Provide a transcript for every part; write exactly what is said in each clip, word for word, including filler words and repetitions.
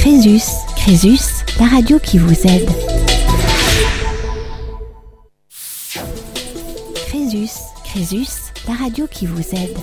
Crésus, Crésus, la radio qui vous aide. Crésus, Crésus, la radio qui vous aide.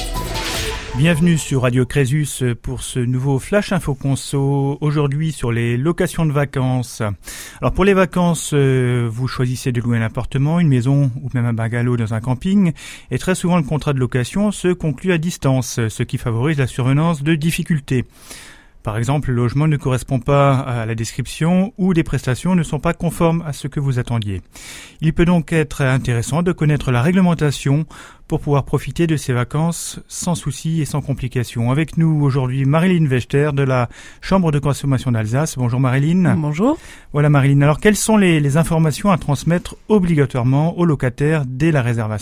Bienvenue sur Radio Crésus pour ce nouveau Flash Info Conso, aujourd'hui sur les locations de vacances. Alors pour les vacances, vous choisissez de louer un appartement, une maison ou même un bungalow dans un camping, et très souvent le contrat de location se conclut à distance, ce qui favorise la survenance de difficultés. Par exemple, le logement ne correspond pas à la description ou les prestations ne sont pas conformes à ce que vous attendiez. Il peut donc être intéressant de connaître la réglementation pour pouvoir profiter de ces vacances sans soucis et sans complications. Avec nous aujourd'hui Marilyn Wechter de la Chambre de consommation d'Alsace. Bonjour Marilyn. Bonjour. Voilà Marilyn. Alors quelles sont les, les informations à transmettre obligatoirement aux locataires dès la réservation ?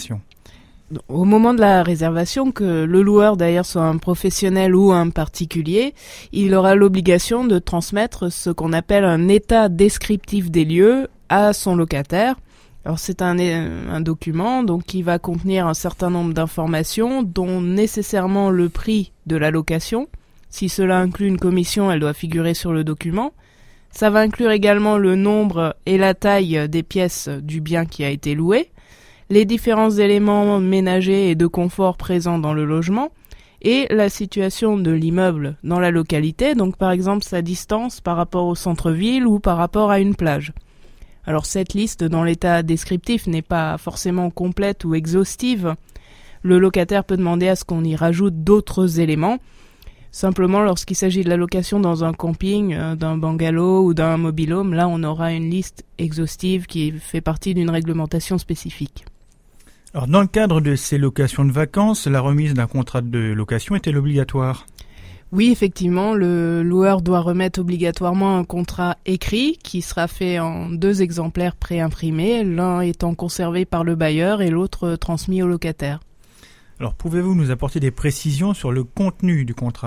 Au moment de la réservation, que le loueur d'ailleurs soit un professionnel ou un particulier, il aura l'obligation de transmettre ce qu'on appelle un état descriptif des lieux à son locataire. Alors c'est un, un document donc qui va contenir un certain nombre d'informations, dont nécessairement le prix de la location. Si cela inclut une commission, elle doit figurer sur le document. Ça va inclure également le nombre et la taille des pièces du bien qui a été loué, les différents éléments ménagers et de confort présents dans le logement, et la situation de l'immeuble dans la localité, donc par exemple sa distance par rapport au centre-ville ou par rapport à une plage. Alors cette liste dans l'état descriptif n'est pas forcément complète ou exhaustive. Le locataire peut demander à ce qu'on y rajoute d'autres éléments. Simplement lorsqu'il s'agit de la location dans un camping, euh, d'un bungalow ou d'un mobil-home, là on aura une liste exhaustive qui fait partie d'une réglementation spécifique. Alors, dans le cadre de ces locations de vacances, la remise d'un contrat de location est-elle obligatoire ? Oui, effectivement, le loueur doit remettre obligatoirement un contrat écrit qui sera fait en deux exemplaires préimprimés, l'un étant conservé par le bailleur et l'autre transmis au locataire. Alors, pouvez-vous nous apporter des précisions sur le contenu du contrat ?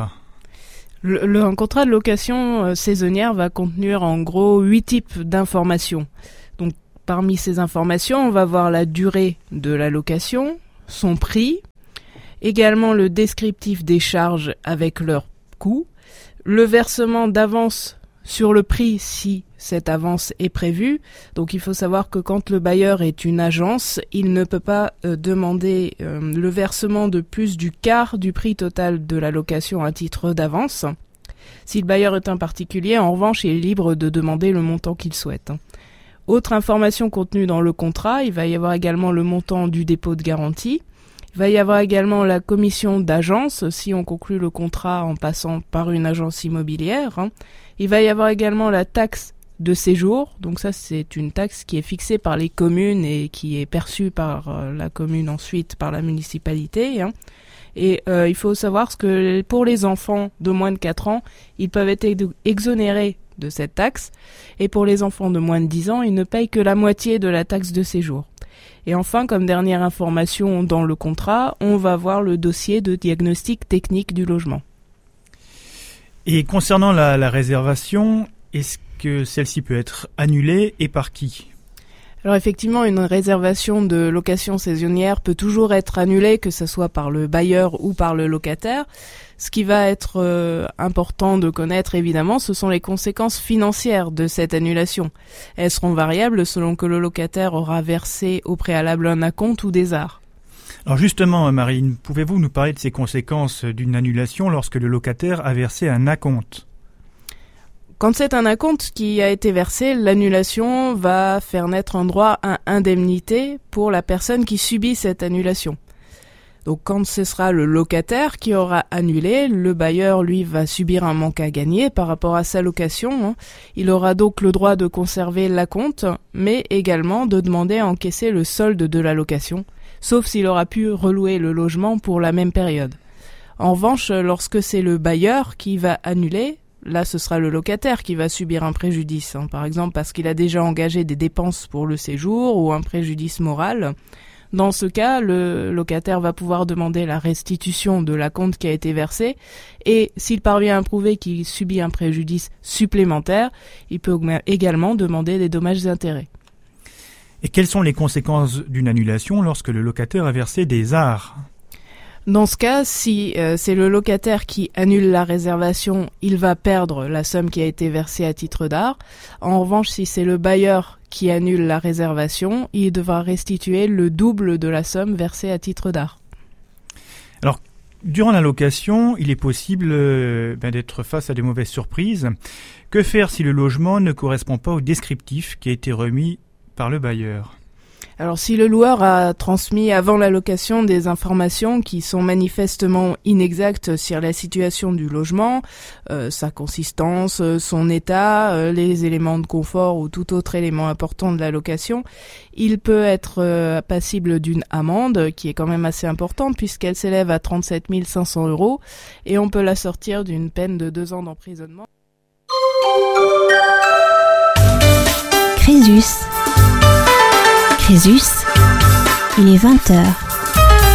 Le, le, un contrat de location euh, saisonnière va contenir en gros huit types d'informations. Donc, parmi ces informations, on va voir la durée de la location, son prix, également le descriptif des charges avec leur coût, le versement d'avance sur le prix si cette avance est prévue. Donc il faut savoir que quand le bailleur est une agence, il ne peut pas euh, demander euh, le versement de plus du quart du prix total de la location à titre d'avance. Si le bailleur est un particulier, en revanche, il est libre de demander le montant qu'il souhaite. Autre information contenue dans le contrat, il va y avoir également le montant du dépôt de garantie. Il va y avoir également la commission d'agence, si on conclut le contrat en passant par une agence immobilière. Il va y avoir également la taxe de séjour. Donc ça, c'est une taxe qui est fixée par les communes et qui est perçue par la commune ensuite, par la municipalité. Et euh, il faut savoir que pour les enfants de moins de quatre ans, ils peuvent être exonérés de cette taxe. Et pour les enfants de moins de dix ans, ils ne payent que la moitié de la taxe de séjour. Et enfin, comme dernière information dans le contrat, on va voir le dossier de diagnostic technique du logement. Et concernant la, la réservation, est-ce que celle-ci peut être annulée et par qui ? Alors effectivement, une réservation de location saisonnière peut toujours être annulée, que ce soit par le bailleur ou par le locataire. Ce qui va être euh, important de connaître, évidemment, ce sont les conséquences financières de cette annulation. Elles seront variables selon que le locataire aura versé au préalable un acompte ou des arts. Alors justement, Marine, pouvez-vous nous parler de ces conséquences d'une annulation lorsque le locataire a versé un acompte ? Quand c'est un acompte qui a été versé, l'annulation va faire naître un droit à indemnité pour la personne qui subit cette annulation. Donc quand ce sera le locataire qui aura annulé, le bailleur, lui, va subir un manque à gagner par rapport à sa location. Il aura donc le droit de conserver l'acompte, mais également de demander à encaisser le solde de la location, sauf s'il aura pu relouer le logement pour la même période. En revanche, lorsque c'est le bailleur qui va annuler, là ce sera le locataire qui va subir un préjudice, hein, par exemple parce qu'il a déjà engagé des dépenses pour le séjour ou un préjudice moral. Dans ce cas, le locataire va pouvoir demander la restitution de l'acompte qui a été versé et s'il parvient à prouver qu'il subit un préjudice supplémentaire, il peut également demander des dommages et intérêts. Et quelles sont les conséquences d'une annulation lorsque le locataire a versé des arts ? Dans ce cas, si euh, c'est le locataire qui annule la réservation, il va perdre la somme qui a été versée à titre d'art. En revanche, si c'est le bailleur qui annule la réservation, il devra restituer le double de la somme versée à titre d'art. Alors, durant la location, il est possible euh, ben, d'être face à des mauvaises surprises. Que faire si le logement ne correspond pas au descriptif qui a été remis par le bailleur ? Alors si le loueur a transmis avant la location des informations qui sont manifestement inexactes sur la situation du logement, euh, sa consistance, son état, euh, les éléments de confort ou tout autre élément important de la location, il peut être euh, passible d'une amende qui est quand même assez importante puisqu'elle s'élève à trente-sept mille cinq cents euros et on peut l'assortir d'une peine de deux ans d'emprisonnement. Crésus. Crésus, il est vingt heures.